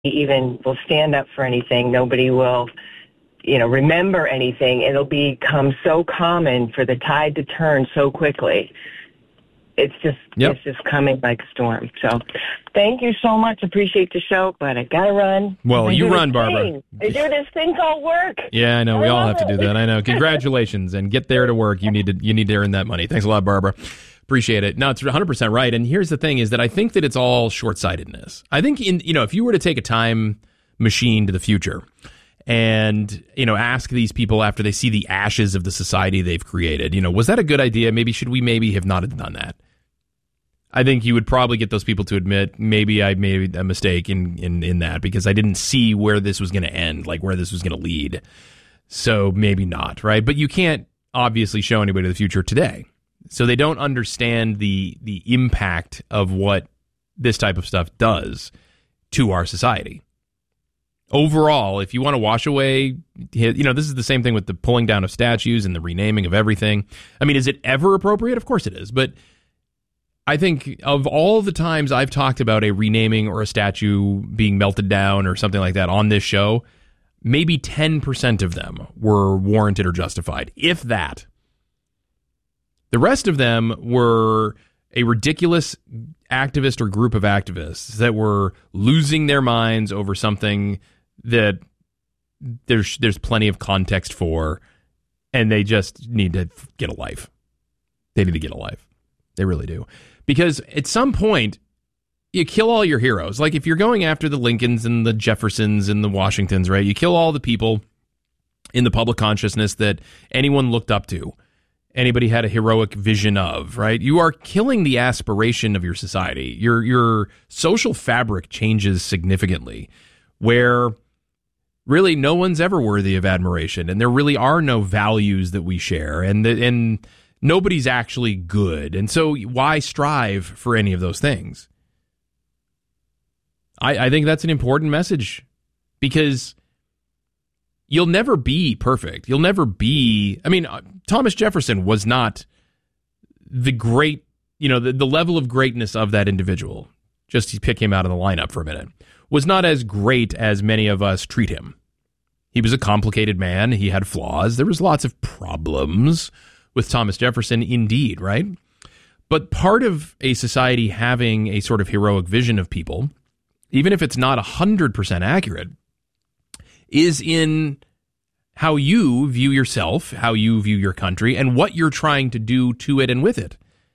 even will stand up for anything. Nobody will, remember anything. It'll become so common for the tide to turn so quickly. It's just coming like a storm. So thank you so much. Appreciate the show, but I got to run. Well, you run, Barbara. I do this thing called work. Yeah, I know. We all have to do that. I know. Congratulations, and get there to work. You need to earn that money. Thanks a lot, Barbara. Appreciate it. No, it's 100% right. And here's the thing is that I think that it's all short-sightedness. I think if you were to take a time machine to the future and, ask these people after they see the ashes of the society they've created, was that a good idea? Should we have not have done that? I think you would probably get those people to admit, maybe I made a mistake in that because I didn't see where this was going to end, like where this was going to lead. So maybe not, right? But you can't obviously show anybody the future today. So they don't understand the impact of what this type of stuff does to our society. Overall, if you want to wash away, this is the same thing with the pulling down of statues and the renaming of everything. Is it ever appropriate? Of course it is. But I think of all the times I've talked about a renaming or a statue being melted down or something like that on this show, maybe 10% of them were warranted or justified, if that. The rest of them were a ridiculous activist or group of activists that were losing their minds over something that there's plenty of context for, and they just need to get a life. They need to get a life. They really do. Because at some point, you kill all your heroes. Like if you're going after the Lincolns and the Jeffersons and the Washingtons, right? You kill all the people in the public consciousness that anyone looked up to. Anybody had a heroic vision of, right? You are killing the aspiration of your society. Your social fabric changes significantly, where really no one's ever worthy of admiration, and there really are no values that we share, and nobody's actually good. And so why strive for any of those things? I think that's an important message, because you'll never be perfect. You'll never be... Thomas Jefferson was not the great, the level of greatness of that individual, just to pick him out of the lineup for a minute, was not as great as many of us treat him. He was a complicated man. He had flaws. There was lots of problems with Thomas Jefferson, indeed, right? But part of a society having a sort of heroic vision of people, even if it's not 100% accurate, is in how you view yourself, how you view your country, and what you're trying to do to it and with it.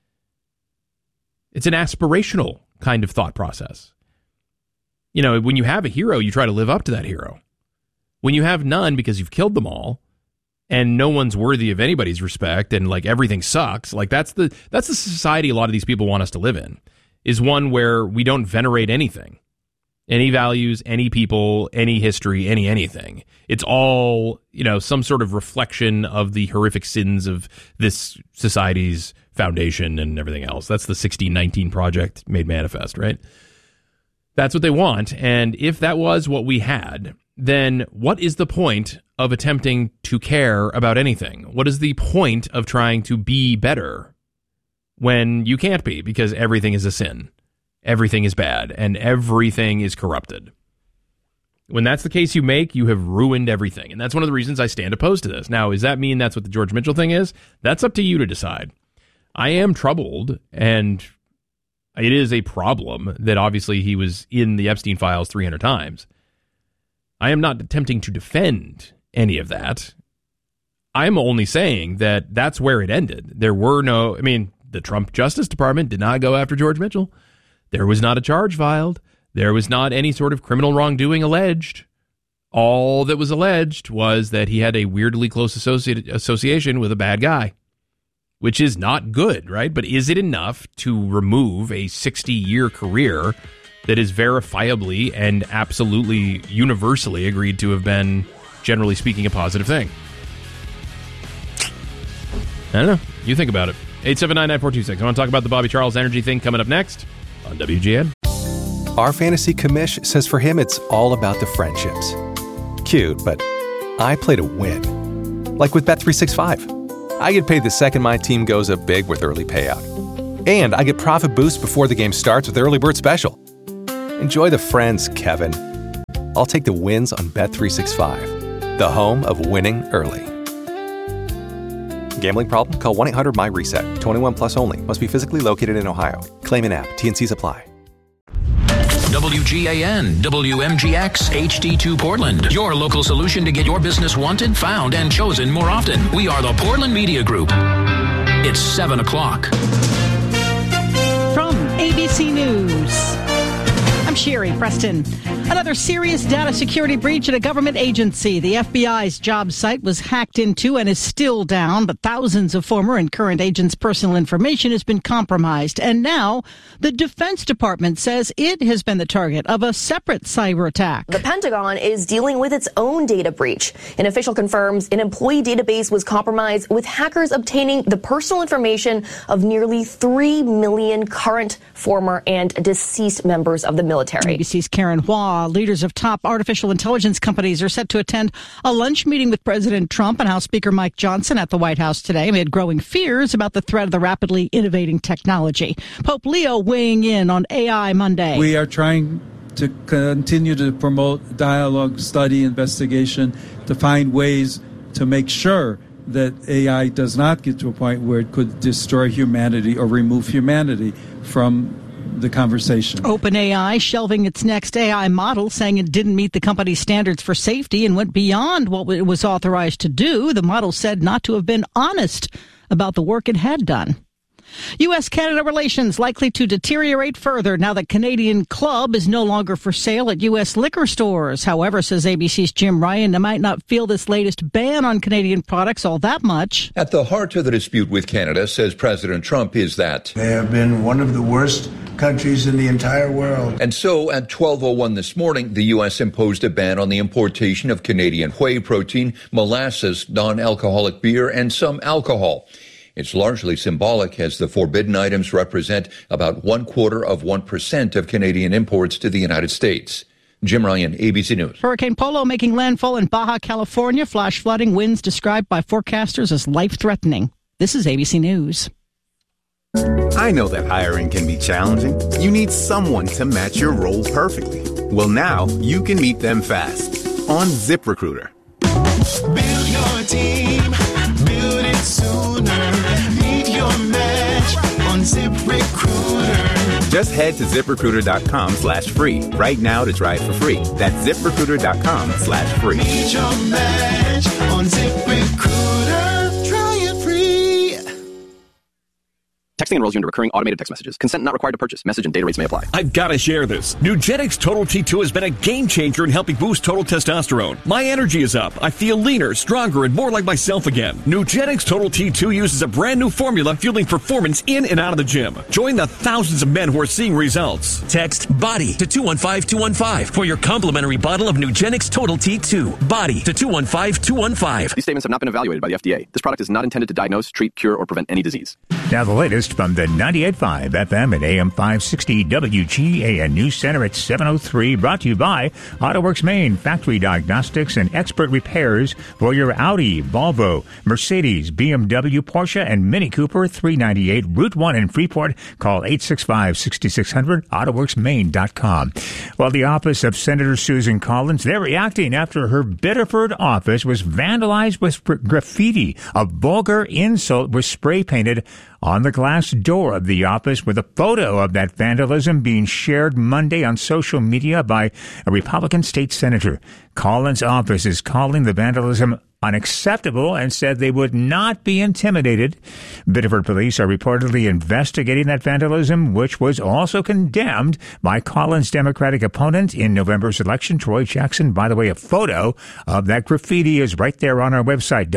It's an aspirational kind of thought process. When you have a hero, you try to live up to that hero. When you have none because you've killed them all, and no one's worthy of anybody's respect, and like everything sucks, like that's the society a lot of these people want us to live in, is one where we don't venerate anything. Any values, any people, any history, anything. It's all, some sort of reflection of the horrific sins of this society's foundation and everything else. That's the 1619 Project made manifest, right? That's what they want. And if that was what we had, then what is the point of attempting to care about anything? What is the point of trying to be better when you can't be, because everything is a sin? Everything is bad, and everything is corrupted. When that's the case you have ruined everything. And that's one of the reasons I stand opposed to this. Now, does that mean that's what the George Mitchell thing is? That's up to you to decide. I am troubled, and it is a problem that obviously he was in the Epstein files 300 times. I am not attempting to defend any of that. I'm only saying that that's where it ended. There were the Trump Justice Department did not go after George Mitchell. There was not a charge filed. There was not any sort of criminal wrongdoing alleged. All that was alleged was that he had a weirdly close association with a bad guy, which is not good, right? But is it enough to remove a 60-year career that is verifiably and absolutely universally agreed to have been, generally speaking, a positive thing? I don't know. You think about it. 879-9426. I want to talk about the Bobby Charles energy thing coming up next on WGN. Our fantasy commish says for him it's all about the friendships. Cute, but I play to win. Like with Bet365. I get paid the second my team goes up big with early payout. And I get profit boost before the game starts with Early Bird Special. Enjoy the friends, Kevin. I'll take the wins on Bet365, the home of winning early. Gambling problem? Call 1-800-MY-RESET. 21 plus only. Must be physically located in Ohio. Claim in app. T&Cs apply. WGAN, WMGX, HD2 Portland. Your local solution to get your business wanted, found, and chosen more often. We are the Portland Media Group. It's 7 o'clock. From ABC News, I'm Sherry Preston. Another serious data security breach at a government agency. The FBI's job site was hacked into and is still down, but thousands of former and current agents' personal information has been compromised. And now the Defense Department says it has been the target of a separate cyber attack. The Pentagon is dealing with its own data breach. An official confirms an employee database was compromised, with hackers obtaining the personal information of nearly 3 million current, former, and deceased members of the military. ABC's Karen Hua. Leaders of top artificial intelligence companies are set to attend a lunch meeting with President Trump and House Speaker Mike Johnson at the White House today amid growing fears about the threat of the rapidly innovating technology. Pope Leo weighing in on AI Monday. We are trying to continue to promote dialogue, study, investigation, to find ways to make sure that AI does not get to a point where it could destroy humanity or remove humanity from the conversation. OpenAI shelving its next AI model, saying it didn't meet the company's standards for safety and went beyond what it was authorized to do. The model said not to have been honest about the work it had done. U.S.-Canada relations likely to deteriorate further now that Canadian Club is no longer for sale at U.S. liquor stores. However, says ABC's Jim Ryan, they might not feel this latest ban on Canadian products all that much. At the heart of the dispute with Canada, says President Trump, is that they have been one of the worst countries in the entire world. And so at 12:01 this morning, the U.S. imposed a ban on the importation of Canadian whey protein, molasses, non-alcoholic beer, and some alcohol. It's largely symbolic, as the forbidden items represent about 0.25% of Canadian imports to the United States. Jim Ryan, ABC News. Hurricane Polo making landfall in Baja California. Flash flooding, winds described by forecasters as life-threatening. This is ABC News. I know that hiring can be challenging. You need someone to match your role perfectly. Well, now you can meet them fast on ZipRecruiter. Build your team, build it sooner. Meet your match on ZipRecruiter. Just head to ZipRecruiter.com/free right now to try it for free. That's ZipRecruiter.com/free. Meet your match on ZipRecruiter. Try it free. Texting enrolls you into recurring automated text messages. Consent not required to purchase. Message and data rates may apply. I've got to share this. Nugenix Total T2 has been a game changer in helping boost total testosterone. My energy is up. I feel leaner, stronger, and more like myself again. Nugenix Total T2 uses a brand new formula fueling performance in and out of the gym. Join the thousands of men who are seeing results. Text BODY to 215215 for your complimentary bottle of Nugenix Total T2. BODY to 215215. These statements have not been evaluated by the FDA. This product is not intended to diagnose, treat, cure, or prevent any disease. Now the latest from the 98.5 FM and AM 560 WGAN News Center at 7:03, brought to you by AutoWorks Maine, factory diagnostics and expert repairs for your Audi, Volvo, Mercedes, BMW, Porsche, and Mini Cooper. 398 Route 1 in Freeport. Call 865-6600, AutoWorksMaine.com. Well, the office of Senator Susan Collins, they're reacting after her Biddeford office was vandalized with graffiti. A vulgar insult was spray painted on the glass door of the office, with a photo of that vandalism being shared Monday on social media by a Republican state senator. Collins' office is calling the vandalism unacceptable and said they would not be intimidated. Biddeford police are reportedly investigating that vandalism, which was also condemned by Collins' Democratic opponent in November's election, Troy Jackson. By the way, a photo of that graffiti is right there on our website,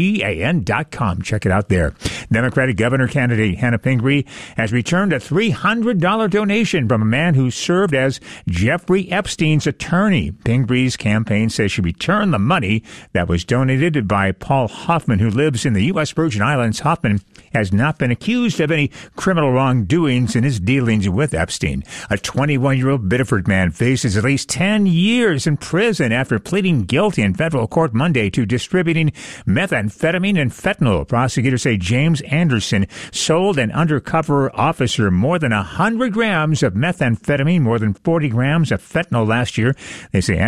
WGAN.com. Check it out there. Democratic governor candidate Hannah Pingree has returned a $300 donation from a man who served as Jeffrey Epstein's attorney. Pingree's campaign says she returned the money that was donated by Paul Hoffman, who lives in the U.S. Virgin Islands. Hoffman has not been accused of any criminal wrongdoings in his dealings with Epstein. A 21-year-old Biddeford man faces at least 10 years in prison after pleading guilty in federal court Monday to distributing methamphetamine and fentanyl. Prosecutors say James Anderson sold an undercover officer more than 100 grams of methamphetamine, more than 40 grams of fentanyl last year. They say